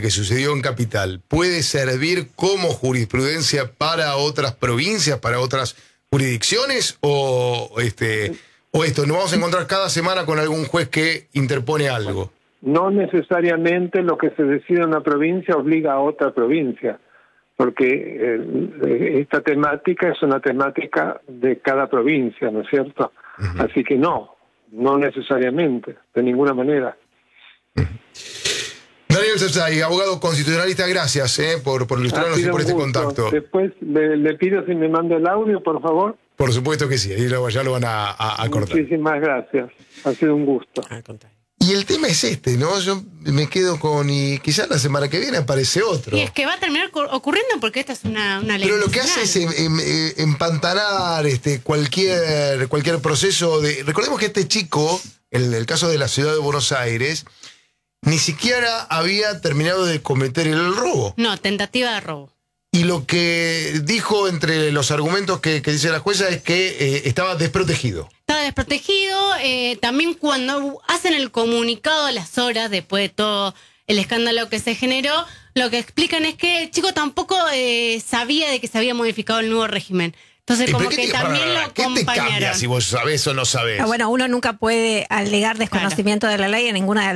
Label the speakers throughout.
Speaker 1: que sucedió en Capital puede servir como jurisprudencia para otras provincias, para otras jurisdicciones, o esto, nos vamos a encontrar cada semana con algún juez que interpone algo?
Speaker 2: No necesariamente lo que se decide en una provincia obliga a otra provincia, porque esta temática es una temática de cada provincia, ¿no es cierto? Uh-huh. Así que no necesariamente, de ninguna manera.
Speaker 1: Uh-huh. Daniel Sefzay, abogado constitucionalista, gracias por ilustrarnos y por este contacto.
Speaker 2: Después le pido si me manda el audio, por favor.
Speaker 1: Por supuesto que sí, ahí ya lo van a cortar.
Speaker 2: Muchísimas gracias, ha sido un gusto.
Speaker 1: Y el tema es ¿no? Yo me quedo con, y quizás la semana que viene aparece otro.
Speaker 3: Y es que va a terminar ocurriendo porque esta es una ley.
Speaker 1: Pero lo que hace es empantanar cualquier proceso de... Recordemos que este chico, el caso de la ciudad de Buenos Aires, ni siquiera había terminado de cometer el robo.
Speaker 3: No, tentativa de robo.
Speaker 1: Y lo que dijo entre los argumentos que dice la jueza es que estaba desprotegido.
Speaker 3: Estaba desprotegido. También cuando hacen el comunicado a las horas, después de todo el escándalo que se generó, lo que explican es que el chico tampoco sabía de que se había modificado el nuevo régimen. Entonces, como que también lo acompañaron.
Speaker 1: ¿Qué te cambia si vos sabés o no sabés?
Speaker 4: Bueno, uno nunca puede alegar desconocimiento de la ley en ninguna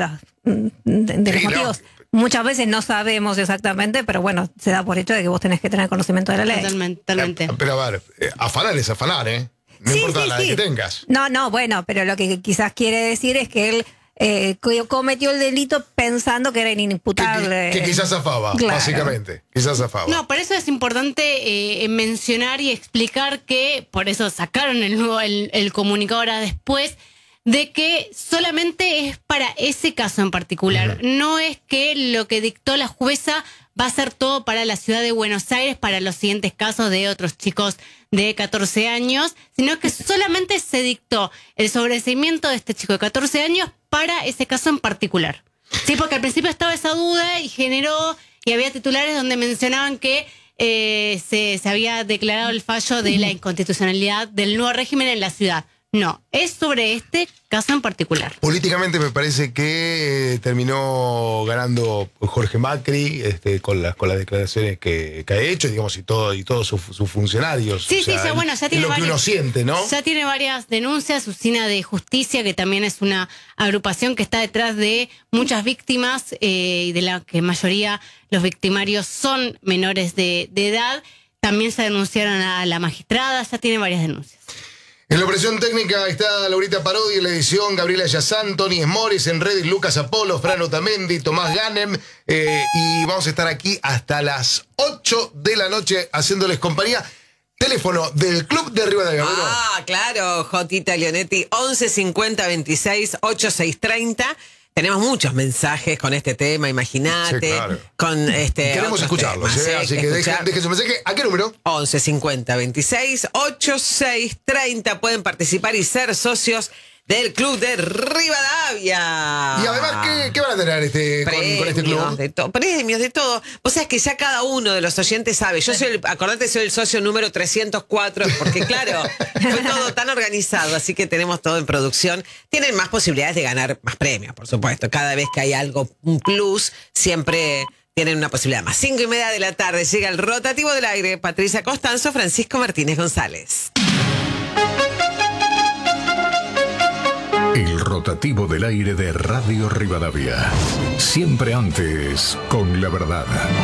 Speaker 4: de los motivos. Muchas veces no sabemos exactamente, pero bueno, se da por hecho de que vos tenés que tener conocimiento de la ley.
Speaker 3: Totalmente.
Speaker 1: Pero a ver, afanar es afanar, ¿eh? No importa la que tengas.
Speaker 4: No, bueno, pero lo que quizás quiere decir es que él cometió el delito pensando que era inimputable.
Speaker 1: Que quizás zafaba, claro. Básicamente. Quizás zafaba.
Speaker 3: No, por eso es importante mencionar y explicar que, por eso sacaron el comunicado ahora después, de que solamente es para ese caso en particular. Uh-huh. No es que lo que dictó la jueza va a ser todo para la ciudad de Buenos Aires, para los siguientes casos de otros chicos de 14 años, sino que solamente se dictó el sobreseimiento de este chico de 14 años para ese caso en particular. Sí, porque al principio estaba esa duda y había titulares donde mencionaban que se había declarado el fallo de la inconstitucionalidad del nuevo régimen en la ciudad. No, es sobre este caso en particular.
Speaker 1: Políticamente me parece que terminó ganando Jorge Macri con las declaraciones que ha hecho, digamos, y todos sus funcionarios.
Speaker 3: Sí, bueno, ya tiene
Speaker 1: lo que uno siente, ¿no?
Speaker 3: Ya tiene varias denuncias. Usina de Justicia, que también es una agrupación que está detrás de muchas víctimas y de la que mayoría los victimarios son menores de edad. También se denunciaron a la magistrada, ya tiene varias denuncias.
Speaker 1: En la operación técnica está Laurita Parodi, en la edición Gabriela Yazán, Tony Esmores, en redes Lucas Apolo, Fran Otamendi, Tomás Ganem, y vamos a estar aquí hasta las 8 de la noche haciéndoles compañía. Teléfono del Club de Rivadavia.
Speaker 5: Claro, Jotita Leonetti, 11 50 26 8630. Tenemos muchos mensajes con este tema, imagínate. Sí, claro.
Speaker 1: Queremos escucharlos, así que dejen su mensaje. ¿A qué número?
Speaker 5: 11 50 26 8630. Pueden participar y ser socios del Club de Rivadavia.
Speaker 1: Y además, ¿qué van a tener con este club?
Speaker 5: Premios de todo. O sea, es que ya cada uno de los oyentes sabe. Yo soy el socio número 304, porque claro, fue todo tan organizado, así que tenemos todo en producción. Tienen más posibilidades de ganar más premios, por supuesto. Cada vez que hay algo, un plus, siempre tienen una posibilidad más. 5:30 de la tarde llega el rotativo del aire. Patricia Costanzo, Francisco Martínez González.
Speaker 6: El rotativo del aire de Radio Rivadavia. Siempre antes, con la verdad.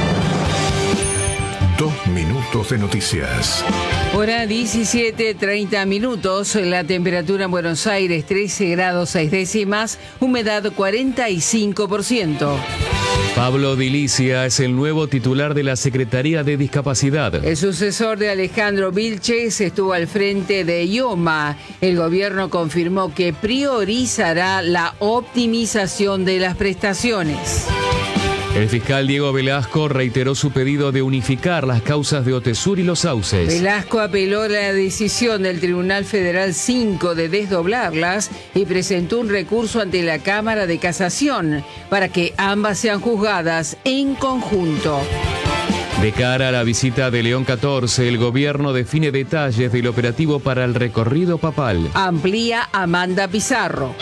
Speaker 6: 2 minutos de noticias.
Speaker 7: Hora 17:30. La temperatura en Buenos Aires 13 grados 6 décimas. Humedad 45%.
Speaker 8: Pablo Dilicia es el nuevo titular de la Secretaría de Discapacidad.
Speaker 7: El sucesor de Alejandro Vilches estuvo al frente de IOMA. El gobierno confirmó que priorizará la optimización de las prestaciones.
Speaker 8: El fiscal Diego Velasco reiteró su pedido de unificar las causas de Otesur y Los Sauces.
Speaker 7: Velasco apeló a la decisión del Tribunal Federal 5 de desdoblarlas y presentó un recurso ante la Cámara de Casación para que ambas sean juzgadas en conjunto.
Speaker 8: De cara a la visita de León XIV, el gobierno define detalles del operativo para el recorrido papal.
Speaker 7: Amplía Amanda Pizarro.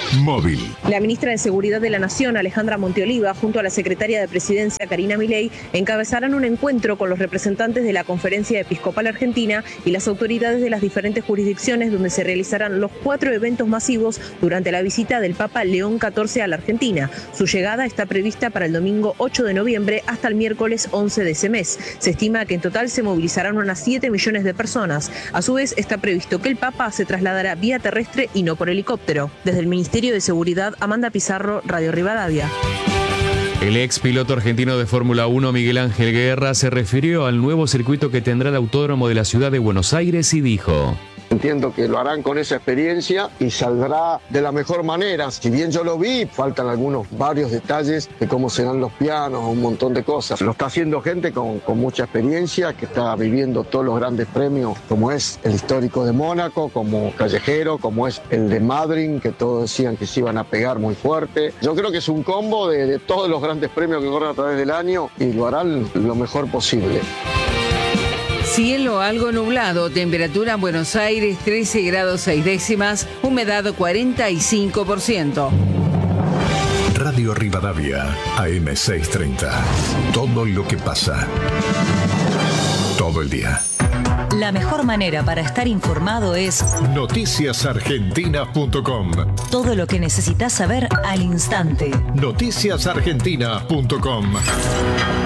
Speaker 6: Móvil.
Speaker 9: La ministra de Seguridad de la Nación, Alejandra Monteoliva, junto a la secretaria de Presidencia, Karina Milei, encabezarán un encuentro con los representantes de la Conferencia Episcopal Argentina y las autoridades de las diferentes jurisdicciones, donde se realizarán los 4 eventos masivos durante la visita del Papa León XIV a la Argentina. Su llegada está prevista para el domingo 8 de noviembre hasta el miércoles 11 de ese mes. Se estima que en total se movilizarán unas 7 millones de personas. A su vez, está previsto que el Papa se trasladará vía terrestre y no por helicóptero. Desde el Ministerio de Seguridad, Amanda Pizarro, Radio Rivadavia.
Speaker 8: El ex piloto argentino de Fórmula 1, Miguel Ángel Guerra, se refirió al nuevo circuito que tendrá el autódromo de la ciudad de Buenos Aires y dijo:
Speaker 10: Entiendo que lo harán con esa experiencia y saldrá de la mejor manera. Si bien yo lo vi, faltan varios detalles de cómo serán los pianos, un montón de cosas. Lo está haciendo gente con mucha experiencia, que está viviendo todos los grandes premios, como es el histórico de Mónaco, como Callejero, como es el de Madrid, que todos decían que se iban a pegar muy fuerte. Yo creo que es un combo de todos los grandes premios que corren a través del año y lo harán lo mejor posible.
Speaker 7: Cielo algo nublado, temperatura en Buenos Aires 13 grados 6 décimas, humedad 45%.
Speaker 6: Radio Rivadavia, AM 630. Todo lo que pasa. Todo el día.
Speaker 11: La mejor manera para estar informado es
Speaker 6: noticiasargentina.com.
Speaker 11: Todo lo que necesitas saber al instante.
Speaker 6: Noticiasargentina.com.